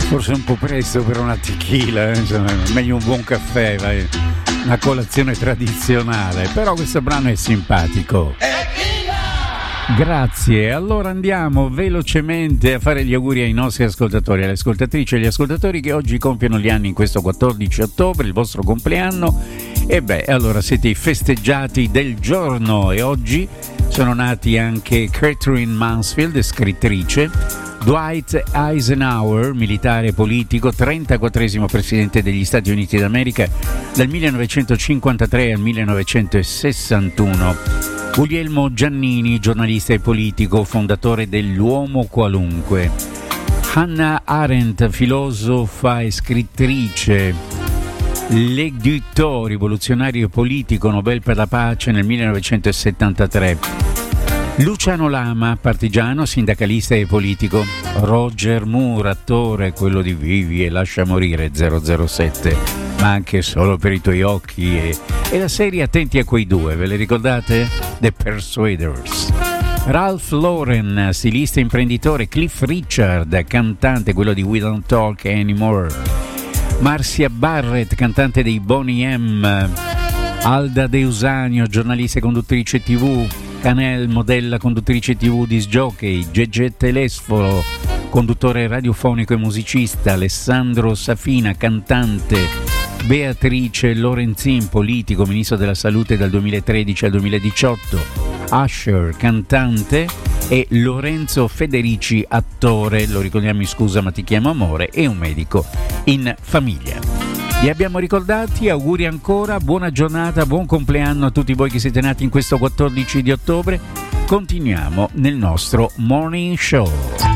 Forse un po' presto per una tequila, insomma, meglio un buon caffè, vai. Una colazione tradizionale, però questo brano è simpatico. Grazie, allora andiamo velocemente a fare gli auguri ai nostri ascoltatori, alle ascoltatrici e agli ascoltatori che oggi compiono gli anni in questo 14 ottobre, il vostro compleanno. E allora siete i festeggiati del giorno e oggi sono nati anche Catherine Mansfield, scrittrice, Dwight Eisenhower, militare e politico, 34esimo presidente degli Stati Uniti d'America dal 1953 al 1961. Guglielmo Giannini, giornalista e politico, fondatore dell'Uomo Qualunque. Hannah Arendt, filosofa e scrittrice. Le Guiteau, rivoluzionario politico, Nobel per la pace nel 1973. Luciano Lama, partigiano, sindacalista e politico. Roger Moore, attore, quello di Vivi e lascia morire 007, ma anche Solo per i tuoi occhi e la serie Attenti a quei due, ve le ricordate? The Persuaders. Ralph Lauren, stilista e imprenditore. Cliff Richard, cantante, quello di We Don't Talk Anymore. Marcia Barrett, cantante dei Boney M. Alda De Usanio, giornalista e conduttrice TV. Canel, modella, conduttrice TV, disc jockey. Gegè Telesforo, conduttore radiofonico e musicista. Alessandro Safina, cantante. Beatrice Lorenzin, politico, ministro della salute dal 2013 al 2018. Usher, cantante. E Lorenzo Federici, attore, lo ricordiamo in Scusa ma ti chiamo amore, e un medico in famiglia. Li abbiamo ricordati, auguri ancora, buona giornata, buon compleanno a tutti voi che siete nati in questo 14 di ottobre. Continuiamo nel nostro Morning Show.